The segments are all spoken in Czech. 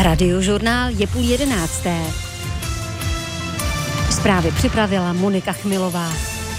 Radiožurnál je 10:30. Zprávy připravila Monika Chmilová.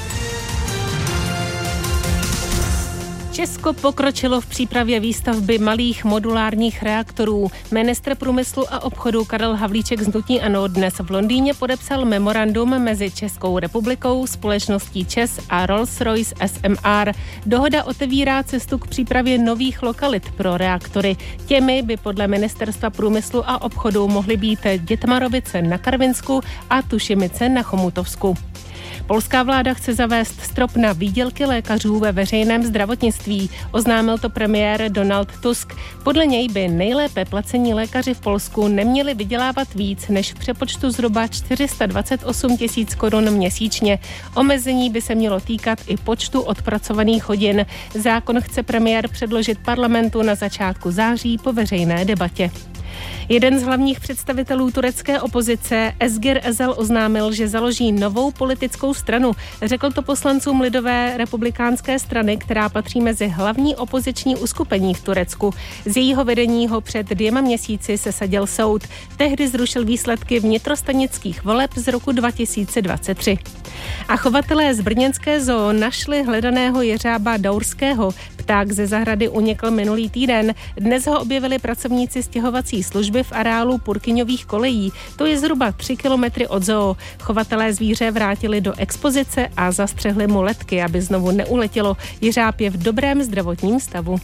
Česko pokročilo v přípravě výstavby malých modulárních reaktorů. Ministr průmyslu a obchodu Karel Havlíček z hnutí ANO dnes v Londýně podepsal memorandum mezi Českou republikou, společností ČEZ a Rolls-Royce SMR. Dohoda otevírá cestu k přípravě nových lokalit pro reaktory. Těmi by podle Ministerstva průmyslu a obchodu mohly být Dětmarovice na Karvinsku a Tušimice na Chomutovsku. Polská vláda chce zavést strop na výdělky lékařů ve veřejném zdravotnictví. Oznámil to premiér Donald Tusk. Podle něj by nejlépe placení lékaři v Polsku neměli vydělávat víc než v přepočtu zhruba 428 000 korun měsíčně. Omezení by se mělo týkat i počtu odpracovaných hodin. Zákon chce premiér předložit parlamentu na začátku září po veřejné debatě. Jeden z hlavních představitelů turecké opozice, Özgür Özel, oznámil, že založí novou politickou stranu. Řekl to poslancům Lidové republikánské strany, která patří mezi hlavní opoziční uskupení v Turecku. Z jejího vedení ho před 2 měsíci sesadil soud. Tehdy zrušil výsledky vnitrostanických voleb z roku 2023. A chovatelé z brněnské zoo našli hledaného jeřába daurského. Pták ze zahrady unikl minulý týden. Dnes ho objevili pracovníci stěhovací služby v areálu Purkyňových kolejí. To je zhruba 3 kilometry od zoo. Chovatelé zvíře vrátili do expozice a zastřehli mu letky, aby znovu neuletělo. Jeřáb je v dobrém zdravotním stavu.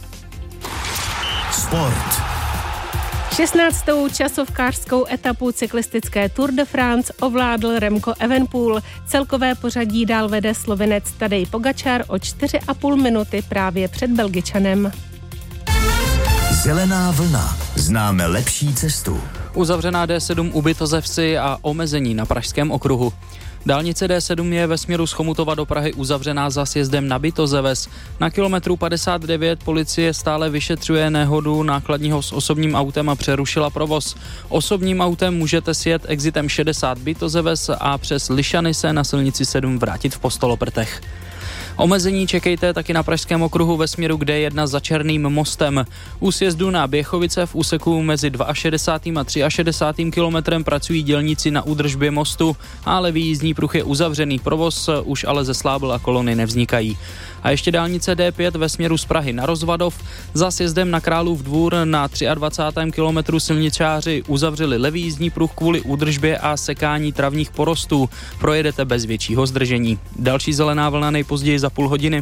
Sport. 16. časovkářskou etapu cyklistické Tour de France ovládl Remco Evenepoel. Celkové pořadí dál vede Slovinec Tadej Pogačar o 4,5 minuty právě před Belgičanem. Zelená vlna. Známe lepší cestu. Uzavřená D7 u Bytozevsi a omezení na Pražském okruhu. Dálnice D7 je ve směru z Chomutova do Prahy uzavřená za sjezdem na Bytozeves. Na kilometru 59 policie stále vyšetřuje nehodu nákladního s osobním autem a přerušila provoz. Osobním autem můžete sjet exitem 60 Bytozeves a přes Lišany se na silnici 7 vrátit v Postoloprtech. Omezení čekejte taky na Pražském okruhu ve směru D1 za Černým mostem. U sjezdu na Běchovice v úseku mezi 62. a 63. kilometrem pracují dělníci na údržbě mostu, a levý jízdní pruh je uzavřený. Provoz už ale zeslábil a kolony nevznikají. A ještě dálnice D5 ve směru z Prahy na Rozvadov. Za sjezdem na Králův Dvůr na 23. kilometru silničáři uzavřeli levý jízdní pruh kvůli údržbě a sekání travních porostů. Projedete bez většího zdržení. Další zelená vlna nejpozději za půl hodiny.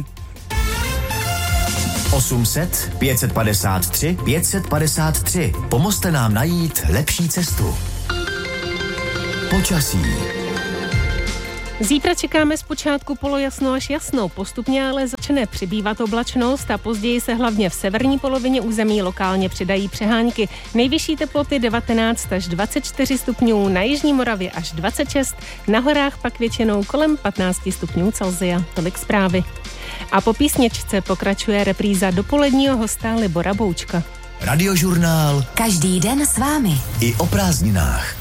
800 553 553. Pomozte nám najít lepší cestu. Počasí. Zítra čekáme zpočátku polojasno až jasno, postupně ale začne přibývat oblačnost a později se hlavně v severní polovině území lokálně přidají přehánky. Nejvyšší teploty 19 až 24 stupňů, na jižní Moravě až 26, na horách pak většinou kolem 15 stupňů Celsia. Tolik zprávy. A po písničce pokračuje repríza dopoledního hosta Libora Boučka. Radiožurnál. Každý den s vámi. I o prázdninách.